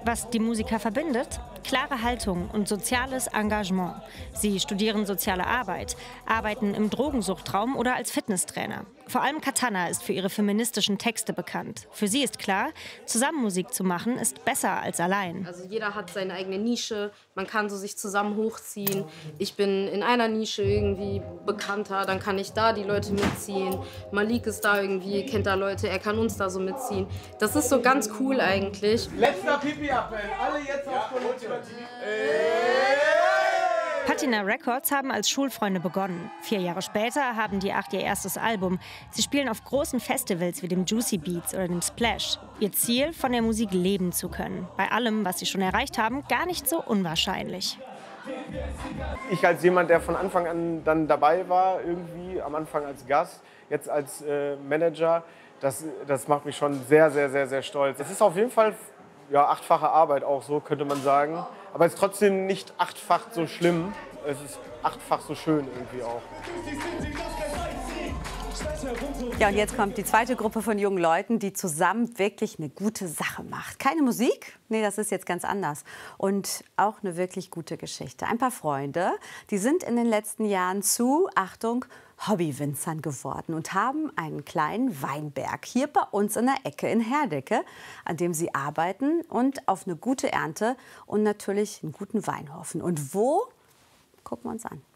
Was die Musiker verbindet? Klare Haltung und soziales Engagement. Sie studieren soziale Arbeit, arbeiten im Drogensuchtraum oder als Fitnesstrainer. Vor allem Katana ist für ihre feministischen Texte bekannt. Für sie ist klar, zusammen Musik zu machen ist besser als allein. Also jeder hat seine eigene Nische, man kann so sich zusammen hochziehen. Ich bin in einer Nische irgendwie bekannter, dann kann ich da die Leute mitziehen. Malik ist da irgendwie, kennt da Leute, er kann uns da so mitziehen. Das ist so ganz cool eigentlich. Letzter Pipi-Appell, alle jetzt auf Toilette. Patina Records haben als Schulfreunde begonnen. 4 Jahre später haben die 8 ihr erstes Album. Sie spielen auf großen Festivals wie dem Juicy Beats oder dem Splash. Ihr Ziel, von der Musik leben zu können. Bei allem, was sie schon erreicht haben, gar nicht so unwahrscheinlich. Ich als jemand, der von Anfang an dann dabei war, irgendwie am Anfang als Gast, jetzt als Manager, das macht mich schon sehr, sehr, sehr, sehr stolz. Es ist auf jeden Fall ja, 8-fache Arbeit auch so, könnte man sagen. Aber es ist trotzdem nicht 8-fach so schlimm. Es ist 8-fach so schön irgendwie auch. Ja, und jetzt kommt die zweite Gruppe von jungen Leuten, die zusammen wirklich eine gute Sache macht. Keine Musik? Nee, das ist jetzt ganz anders. Und auch eine wirklich gute Geschichte. Ein paar Freunde, die sind in den letzten Jahren zu, Achtung, Hobbywinzern geworden und haben einen kleinen Weinberg hier bei uns in der Ecke in Herdecke, an dem sie arbeiten und auf eine gute Ernte und natürlich einen guten Wein hoffen. Und wo? Gucken wir uns an.